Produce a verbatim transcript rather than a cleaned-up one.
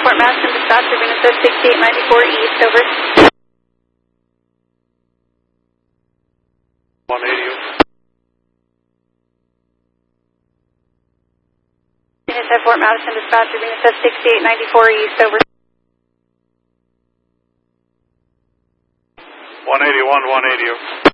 Fort Madison, dispatch of Venus sixty-eight ninety-four East, over. one eighty. Venus at Fort Madison, dispatch of Venus sixty-eight ninety-four East, over. one eighty-one, one eighty.